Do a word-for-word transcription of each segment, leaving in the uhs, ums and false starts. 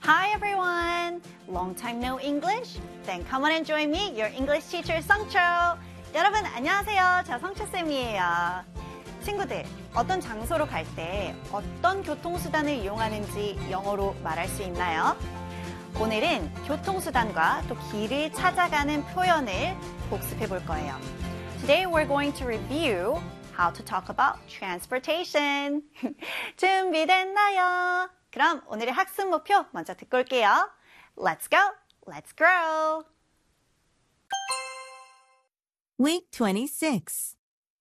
Hi everyone! Long time no English? Then come on and join me, your English teacher 성초! 여러분 안녕하세요. 저 성초쌤이에요. 친구들, 어떤 장소로 갈 때 어떤 교통수단을 이용하는지 영어로 말할 수 있나요? 오늘은 교통수단과 또 길을 찾아가는 표현을 복습해 볼 거예요. Today we're going to review how to talk about transportation. 준비됐나요? 그럼 오늘의 학습 목표 먼저 듣고 올게요. Let's go, let's grow. Week twenty-six.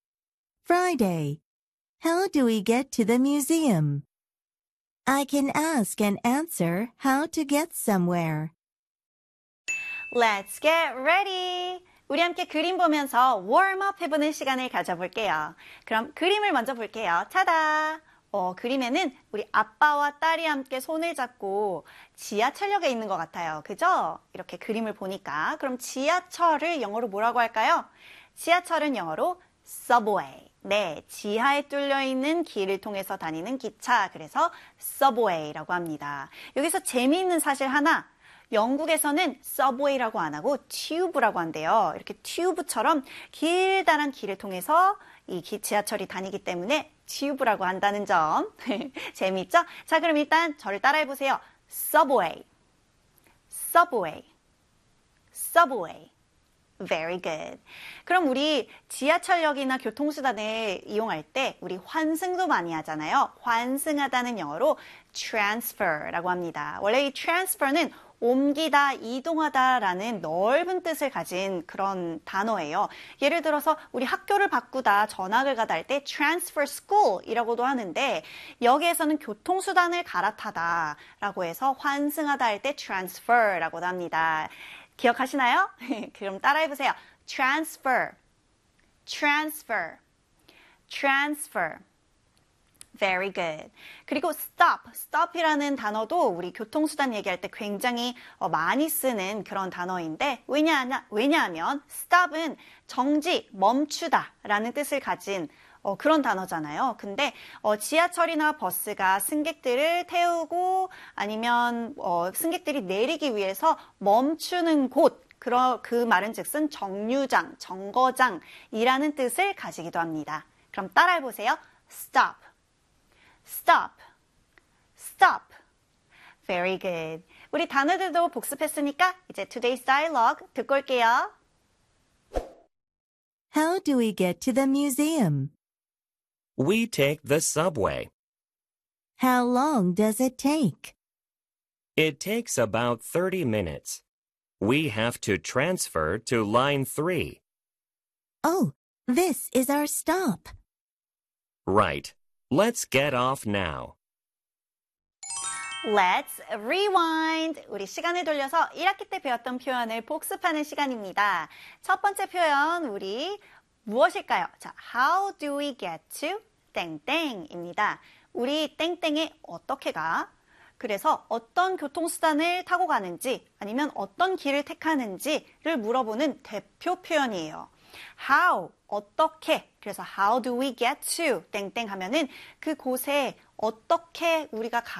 Friday. How do we get to the museum? I can ask and answer how to get somewhere. Let's get ready. 우리 함께 그림 보면서 웜업 해보는 시간을 가져볼게요. 그럼 그림을 먼저 볼게요. 차다! 어, 그림에는 우리 아빠와 딸이 함께 손을 잡고 지하철역에 있는 것 같아요. 그죠? 이렇게 그림을 보니까. 그럼 지하철을 영어로 뭐라고 할까요? 지하철은 영어로 subway. 네, 지하에 뚫려 있는 길을 통해서 다니는 기차. 그래서 subway라고 합니다. 여기서 재미있는 사실 하나. 영국에서는 subway라고 안 하고 tube라고 한대요. 이렇게 tube처럼 길다란 길을 통해서 이 지하철이 다니기 때문에 tube라고 한다는 점. 재미있죠? 자, 그럼 일단 저를 따라해 보세요. subway, subway, subway. Very good. 그럼 우리 지하철역이나 교통수단을 이용할 때 우리 환승도 많이 하잖아요. 환승하다는 영어로 transfer라고 합니다. 원래 이 transfer는 옮기다, 이동하다라는 넓은 뜻을 가진 그런 단어예요. 예를 들어서 우리 학교를 바꾸다, 전학을 가다 할 때 transfer school이라고도 하는데 여기에서는 교통수단을 갈아타다라고 해서 환승하다 할 때 transfer라고도 합니다. 기억하시나요? 그럼 따라해보세요. transfer, transfer, transfer. Very good. 그리고 stop, stop이라는 단어도 우리 교통수단 얘기할 때 굉장히 어, 많이 쓰는 그런 단어인데 왜냐하냐, 왜냐하면 stop은 정지, 멈추다 라는 뜻을 가진 어, 그런 단어잖아요. 근데 어, 지하철이나 버스가 승객들을 태우고 아니면 어, 승객들이 내리기 위해서 멈추는 곳, 그러, 그 말은 즉슨 정류장, 정거장이라는 뜻을 가지기도 합니다. 그럼 따라해보세요. stop. Stop, stop. Very good. 우리 단어들도 복습했으니까 이제 today's dialogue 듣고 올게요. How do we get to the museum? We take the subway. How long does it take? It takes about thirty minutes. We have to transfer to line three. Oh, this is our stop. Right. Let's get off now. Let's rewind. 우리 시간을 돌려서 일 학기 때 배웠던 표현을 복습하는 시간입니다. 첫 번째 표현 우리 무엇일까요? 자, how do we get to 땡땡입니다. 우리 땡땡에 어떻게 가? 그래서 어떤 교통수단을 타고 가는지 아니면 어떤 길을 택하는지를 물어보는 대표 표현이에요. How, 어떻게, 그래서 how do we get to 땡땡 하면은 그곳에 어떻게 우리가 가